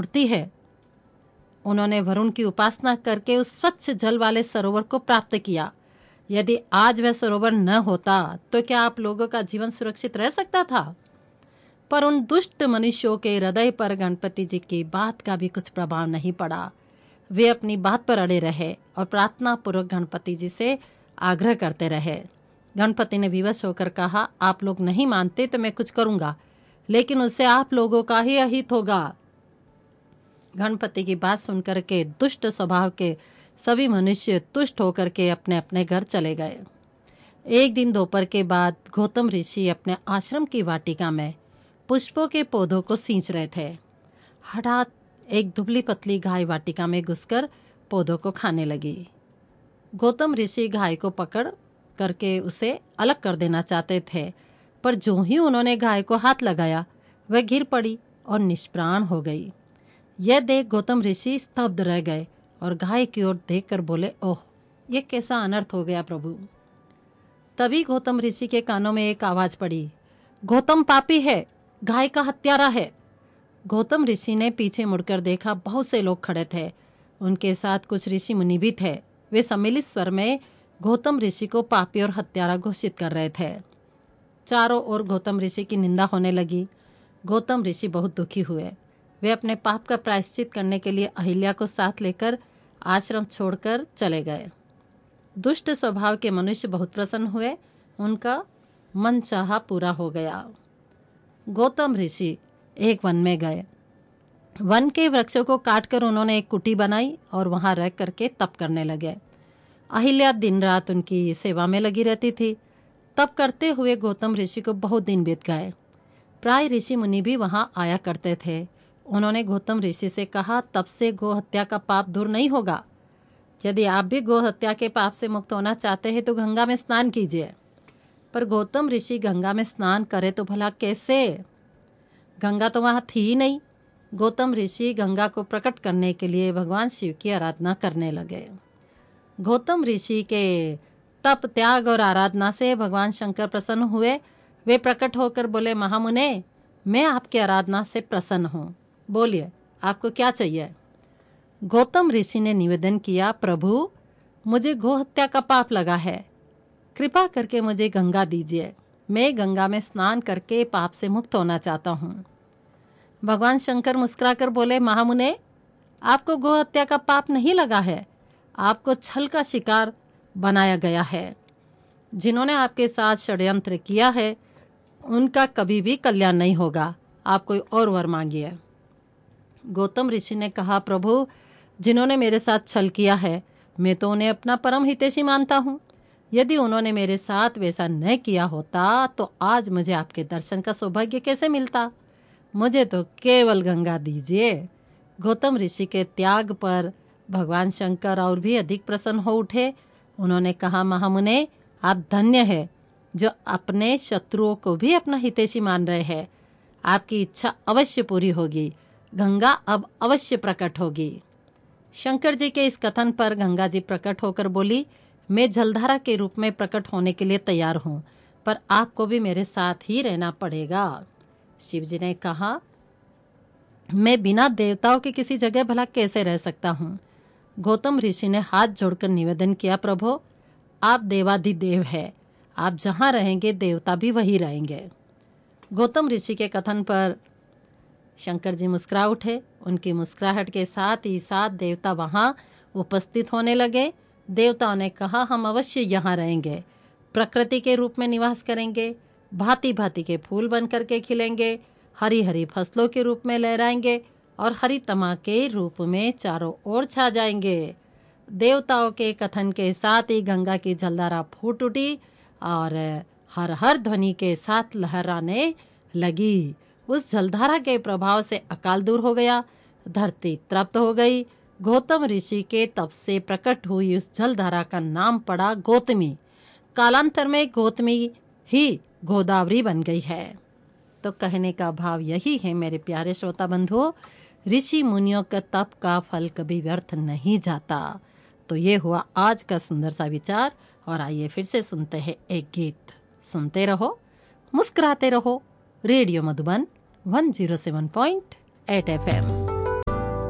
दौड़ती है। उन्होंने वरुण की उपासना करके उस स्वच्छ जल वाले सरोवर को प्राप्त किया। यदि आज वह सरोवर न होता तो क्या आप लोगों का जीवन सुरक्षित रह सकता था? पर उन दुष्ट मनुष्यों के हृदय पर गणपति जी की बात का भी कुछ प्रभाव नहीं पड़ा। वे अपनी बात पर अड़े रहे और प्रार्थना पूर्वक गणपति जी से आग्रह करते रहे। गणपति ने विवश होकर कहा, आप लोग नहीं मानते तो मैं कुछ करूंगा, लेकिन उससे आप लोगों का ही अहित होगा। गणपति की बात सुनकर के दुष्ट स्वभाव के सभी मनुष्य तुष्ट होकर के अपने अपने घर चले गए। एक दिन दोपहर के बाद गौतम ऋषि अपने आश्रम की वाटिका में पुष्पों के पौधों को सींच रहे थे। हठात एक दुबली पतली गाय वाटिका में घुसकर पौधों को खाने लगी। गौतम ऋषि गाय को पकड़ करके उसे अलग कर देना चाहते थे, पर जो ही उन्होंने गाय को हाथ लगाया वह गिर पड़ी और निष्प्राण हो गई। यह देख गौतम ऋषि स्तब्ध रह गए और गाय की ओर देखकर बोले, ओह, यह कैसा अनर्थ हो गया प्रभु। तभी गौतम ऋषि के कानों में एक आवाज पड़ी, गौतम पापी है, गाय का हत्यारा है। गौतम ऋषि ने पीछे मुड़कर देखा, बहुत से लोग खड़े थे। उनके साथ कुछ ऋषि मुनि भी थे। वे सम्मिलित स्वर में गौतम ऋषि को पापी और हत्यारा घोषित कर रहे थे। चारों ओर गौतम ऋषि की निंदा होने लगी। गौतम ऋषि बहुत दुखी हुए। वे अपने पाप का प्रायश्चित करने के लिए अहिल्या को साथ लेकर आश्रम छोड़कर चले गए। दुष्ट स्वभाव के मनुष्य बहुत प्रसन्न हुए। उनका मन चाहा पूरा हो गया। गौतम ऋषि एक वन में गए। वन के वृक्षों को काटकर उन्होंने एक कुटी बनाई और वहां रह करके तप करने लगे। अहिल्या दिन रात उनकी सेवा में लगी रहती थी। तप करते हुए गौतम ऋषि को बहुत दिन बीत गए। प्राय ऋषि मुनि भी वहां आया करते थे। उन्होंने गौतम ऋषि से कहा, तब से गौ हत्या का पाप दूर नहीं होगा। यदि आप भी गौ हत्या के पाप से मुक्त होना चाहते हैं तो गंगा में स्नान कीजिए। पर गौतम ऋषि गंगा में स्नान करे तो भला कैसे? गंगा तो वहां थी ही नहीं। गौतम ऋषि गंगा को प्रकट करने के लिए भगवान शिव की आराधना करने लगे। गौतम ऋषि के तप, त्याग और आराधना से भगवान शंकर प्रसन्न हुए। वे प्रकट होकर बोले, महामुने, मैं आपकी आराधना से प्रसन्न हूँ। बोलिए, आपको क्या चाहिए? गौतम ऋषि ने निवेदन किया, प्रभु, मुझे गौ हत्या का पाप लगा है। कृपा करके मुझे गंगा दीजिए। मैं गंगा में स्नान करके पाप से मुक्त होना चाहता हूँ। भगवान शंकर मुस्कुराकर बोले, महामुने, आपको गौ हत्या का पाप नहीं लगा है। आपको छल का शिकार बनाया गया है। जिन्होंने आपके साथ षड्यंत्र किया है उनका कभी भी कल्याण नहीं होगा। आप कोई और वर मांगिए। गौतम ऋषि ने कहा, प्रभु, जिन्होंने मेरे साथ छल किया है मैं तो उन्हें अपना परम हितैषी मानता हूँ। यदि उन्होंने मेरे साथ वैसा न किया होता तो आज मुझे आपके दर्शन का सौभाग्य कैसे मिलता। मुझे तो केवल गंगा दीजिए। गौतम ऋषि के त्याग पर भगवान शंकर और भी अधिक प्रसन्न हो उठे। उन्होंने कहा, महामुने, आप धन्य है जो अपने शत्रुओं को भी अपना हितैषी मान रहे हैं। आपकी इच्छा अवश्य पूरी होगी। गंगा अब अवश्य प्रकट होगी। शंकर जी के इस कथन पर गंगा जी प्रकट होकर बोली, मैं जलधारा के रूप में प्रकट होने के लिए तैयार हूँ, पर आपको भी मेरे साथ ही रहना पड़ेगा। शिव जी ने कहा, मैं बिना देवताओं के किसी जगह भला कैसे रह सकता हूँ। गौतम ऋषि ने हाथ जोड़कर निवेदन किया, प्रभु, आप देवाधिदेव है। आप जहाँ रहेंगे देवता भी वही रहेंगे। गौतम ऋषि के कथन पर शंकर जी मुस्कुरा उठे। उनकी मुस्कुराहट के साथ ही साथ देवता वहां उपस्थित होने लगे। देवताओं ने कहा, हम अवश्य यहाँ रहेंगे, प्रकृति के रूप में निवास करेंगे, भांति भांति के फूल बन करके खिलेंगे, हरी हरी फसलों के रूप में लहराएंगे और हरी तमा के रूप में चारों ओर छा जाएंगे। देवताओं के कथन के साथ ही गंगा की जलधारा फूट उठी और हर हर ध्वनि के साथ लहराने लगी। उस जलधारा के प्रभाव से अकाल दूर हो गया। धरती तृप्त हो गई। गौतम ऋषि के तप से प्रकट हुई उस जलधारा का नाम पड़ा गौतमी। कालांतर में गौतमी ही गोदावरी बन गई है। तो कहने का भाव यही है मेरे प्यारे श्रोता बंधुओं, ऋषि मुनियों का तप का फल कभी व्यर्थ नहीं जाता। तो ये हुआ आज का सुंदर सा विचार। और आइए फिर से सुनते हैं एक गीत। सुनते रहो, मुस्कुराते रहो। Radio Madhuban 107.8 FM।